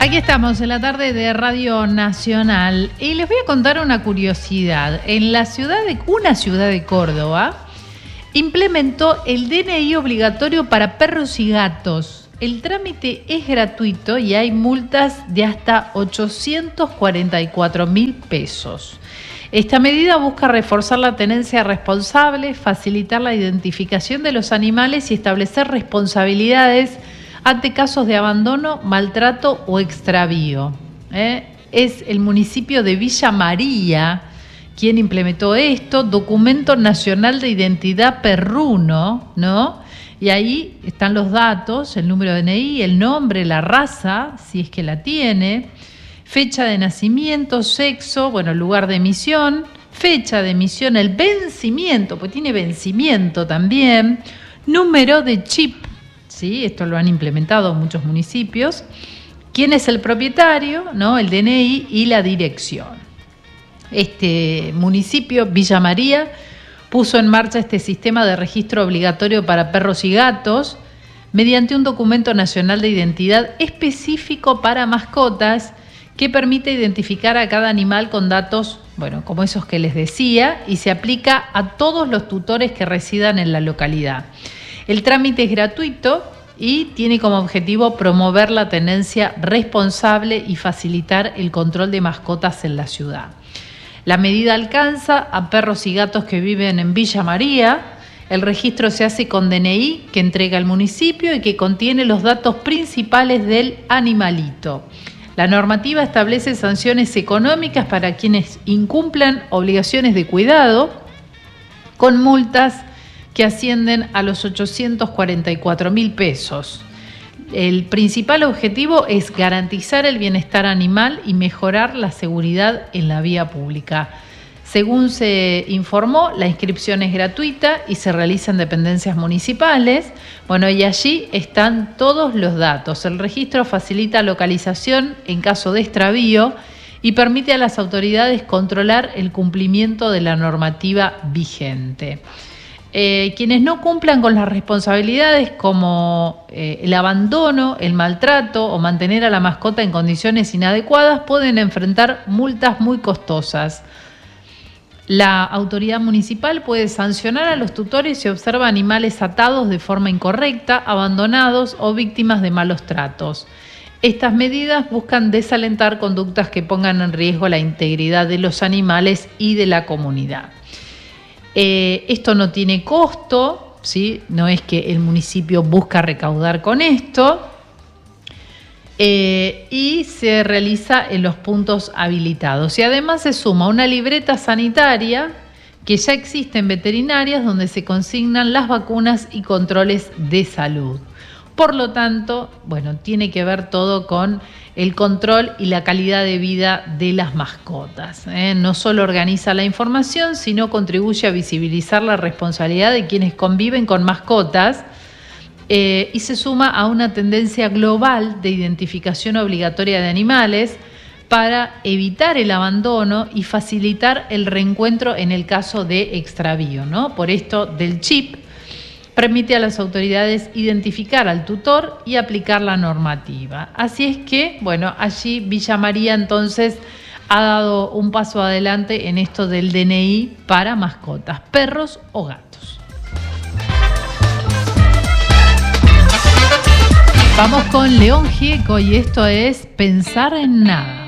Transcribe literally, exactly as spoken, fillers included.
Aquí estamos en la tarde de Radio Nacional y les voy a contar una curiosidad. En la ciudad de una ciudad de Córdoba implementó el D N I obligatorio para perros y gatos. El trámite es gratuito y hay multas de hasta ochocientos cuarenta y cuatro mil pesos. Esta medida busca reforzar la tenencia responsable, facilitar la identificación de los animales y establecer responsabilidades ante casos de abandono, maltrato o extravío. ¿Eh? Es el municipio de Villa María quien implementó esto, Documento Nacional de Identidad Perruno, ¿no? Y ahí están los datos, el número de D N I, el nombre, la raza, si es que la tiene, fecha de nacimiento, sexo, bueno, lugar de emisión, fecha de emisión, el vencimiento, pues tiene vencimiento también, número de chip, ¿sí? Esto lo han implementado muchos municipios, quién es el propietario, ¿no? El D N I y la dirección. Este municipio, Villa María, puso en marcha este sistema de registro obligatorio para perros y gatos mediante un documento nacional de identidad específico para mascotas que permite identificar a cada animal con datos, bueno, como esos que les decía, y se aplica a todos los tutores que residan en la localidad. El trámite es gratuito y tiene como objetivo promover la tenencia responsable y facilitar el control de mascotas en la ciudad. La medida alcanza a perros y gatos que viven en Villa María. El registro se hace con D N I que entrega el municipio y que contiene los datos principales del animalito. La normativa establece sanciones económicas para quienes incumplan obligaciones de cuidado, con multas que ascienden a los ochocientos cuarenta y cuatro mil pesos. El principal objetivo es garantizar el bienestar animal y mejorar la seguridad en la vía pública. Según se informó, la inscripción es gratuita y se realiza en dependencias municipales. Bueno, y allí están todos los datos. El registro facilita localización en caso de extravío y permite a las autoridades controlar el cumplimiento de la normativa vigente. Eh, quienes no cumplan con las responsabilidades como eh, el abandono, el maltrato o mantener a la mascota en condiciones inadecuadas pueden enfrentar multas muy costosas. La autoridad municipal puede sancionar a los tutores si observa animales atados de forma incorrecta, abandonados o víctimas de malos tratos. Estas medidas buscan desalentar conductas que pongan en riesgo la integridad de los animales y de la comunidad. Eh, esto no tiene costo, ¿sí? No es que el municipio busca recaudar con esto, eh, y se realiza en los puntos habilitados. Y además se suma una libreta sanitaria que ya existe en veterinarias donde se consignan las vacunas y controles de salud. Por lo tanto, bueno, tiene que ver todo con el control y la calidad de vida de las mascotas. ¿eh? No solo organiza la información, sino contribuye a visibilizar la responsabilidad de quienes conviven con mascotas eh, y se suma a una tendencia global de identificación obligatoria de animales para evitar el abandono y facilitar el reencuentro en el caso de extravío, ¿no? Por esto del chip permite a las autoridades identificar al tutor y aplicar la normativa. Así es que, bueno, allí Villa María entonces ha dado un paso adelante en esto del D N I para mascotas, perros o gatos. Vamos con León Gieco y esto es Pensar en Nada.